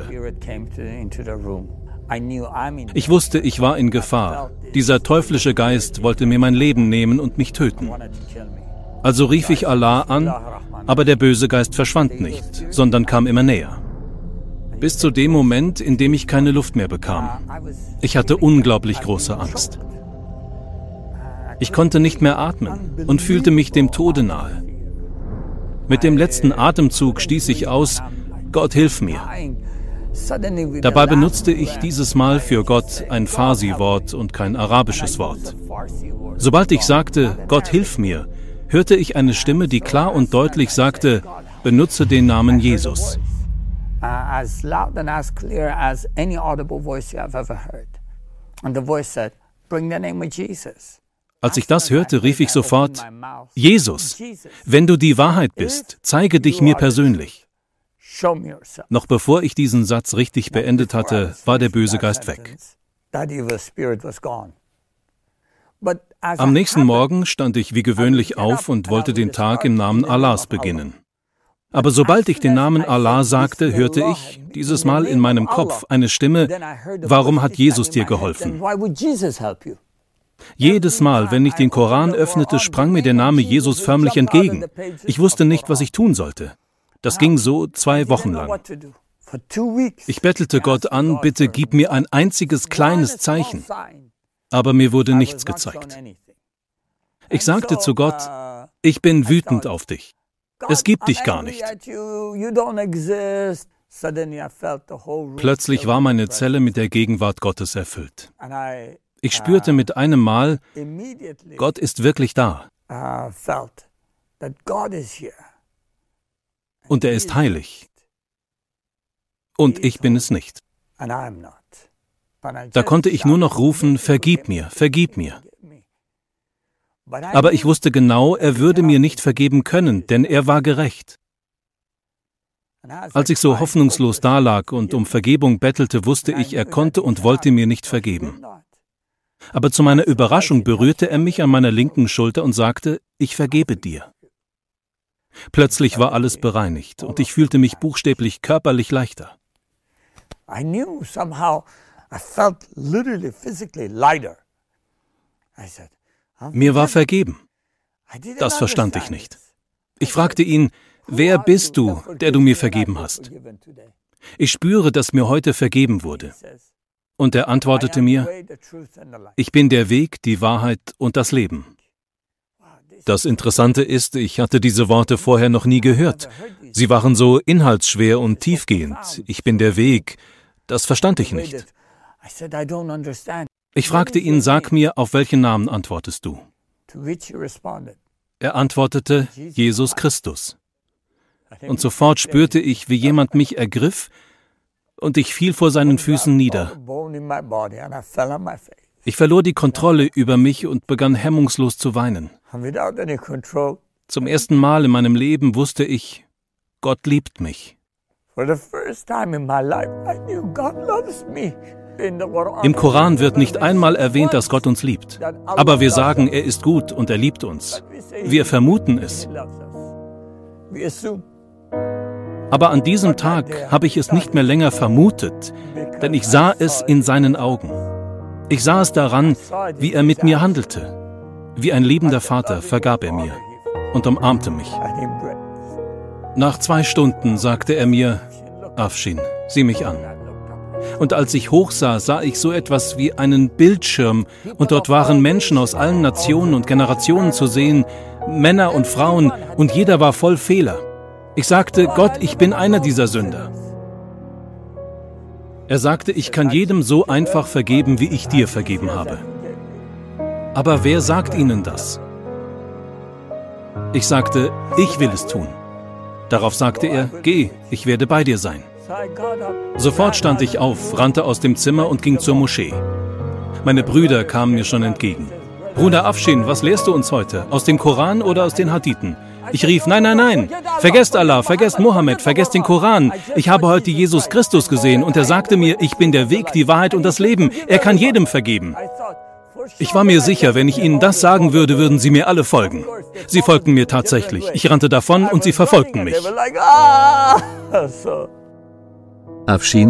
Ich wusste, ich war in Gefahr. Dieser teuflische Geist wollte mir mein Leben nehmen und mich töten. Also rief ich Allah an, aber der böse Geist verschwand nicht, sondern kam immer näher. Bis zu dem Moment, in dem ich keine Luft mehr bekam. Ich hatte unglaublich große Angst. Ich konnte nicht mehr atmen und fühlte mich dem Tode nahe. Mit dem letzten Atemzug stieß ich aus: Gott, hilf mir. Dabei benutzte ich dieses Mal für Gott ein Farsi-Wort und kein arabisches Wort. Sobald ich sagte, Gott, hilf mir, hörte ich eine Stimme, die klar und deutlich sagte, benutze den Namen Jesus. As loud and as clear as any audible voice you have ever heard. And the voice said, bring the name of Jesus. Als ich das hörte, rief ich sofort, Jesus, wenn du die Wahrheit bist, zeige dich mir persönlich. Noch bevor ich diesen Satz richtig beendet hatte, war der böse Geist weg. Am nächsten Morgen stand ich wie gewöhnlich auf und wollte den Tag im Namen Allahs beginnen. Aber sobald ich den Namen Allah sagte, hörte ich, dieses Mal in meinem Kopf, eine Stimme: Warum hat Jesus dir geholfen? Jedes Mal, wenn ich den Koran öffnete, sprang mir der Name Jesus förmlich entgegen. Ich wusste nicht, was ich tun sollte. Das ging so 2 Wochen lang. Ich bettelte Gott an, bitte gib mir ein einziges kleines Zeichen. Aber mir wurde nichts gezeigt. Ich sagte zu Gott, ich bin wütend auf dich. Es gibt dich gar nicht. Plötzlich war meine Zelle mit der Gegenwart Gottes erfüllt. Ich spürte mit einem Mal, Gott ist wirklich da. Und er ist heilig. Und ich bin es nicht. Da konnte ich nur noch rufen, vergib mir, vergib mir. Aber ich wusste genau, er würde mir nicht vergeben können, denn er war gerecht. Als ich so hoffnungslos dalag und um Vergebung bettelte, wusste ich, er konnte und wollte mir nicht vergeben. Aber zu meiner Überraschung berührte er mich an meiner linken Schulter und sagte, ich vergebe dir. Plötzlich war alles bereinigt und ich fühlte mich buchstäblich körperlich leichter. Mir war vergeben. Das verstand ich nicht. Ich fragte ihn, wer bist du, der du mir vergeben hast? Ich spüre, dass mir heute vergeben wurde. Und er antwortete mir, ich bin der Weg, die Wahrheit und das Leben. Das Interessante ist, ich hatte diese Worte vorher noch nie gehört. Sie waren so inhaltsschwer und tiefgehend. Ich bin der Weg. Das verstand ich nicht. Ich fragte ihn, sag mir, auf welchen Namen antwortest du? Er antwortete, Jesus Christus. Und sofort spürte ich, wie jemand mich ergriff, und ich fiel vor seinen Füßen nieder. Ich verlor die Kontrolle über mich und begann hemmungslos zu weinen. Zum ersten Mal in meinem Leben wusste ich, Gott liebt mich. Im Koran wird nicht einmal erwähnt, dass Gott uns liebt. Aber wir sagen, er ist gut und er liebt uns. Wir vermuten es. Aber an diesem Tag habe ich es nicht mehr länger vermutet, denn ich sah es in seinen Augen. Ich sah es daran, wie er mit mir handelte. Wie ein liebender Vater vergab er mir und umarmte mich. Nach 2 Stunden sagte er mir, Afshin, sieh mich an. Und als ich hochsah, sah ich so etwas wie einen Bildschirm und dort waren Menschen aus allen Nationen und Generationen zu sehen, Männer und Frauen, und jeder war voll Fehler. Ich sagte, Gott, ich bin einer dieser Sünder. Er sagte, ich kann jedem so einfach vergeben, wie ich dir vergeben habe. Aber wer sagt Ihnen das? Ich sagte, ich will es tun. Darauf sagte er, geh, ich werde bei dir sein. Sofort stand ich auf, rannte aus dem Zimmer und ging zur Moschee. Meine Brüder kamen mir schon entgegen. Bruder Afshin, was lehrst du uns heute? Aus dem Koran oder aus den Hadithen? Ich rief, nein, nein, nein, vergesst Allah, vergesst Mohammed, vergesst den Koran. Ich habe heute Jesus Christus gesehen und er sagte mir, ich bin der Weg, die Wahrheit und das Leben. Er kann jedem vergeben. Ich war mir sicher, wenn ich Ihnen das sagen würde, würden Sie mir alle folgen. Sie folgten mir tatsächlich. Ich rannte davon und sie verfolgten mich. Afshin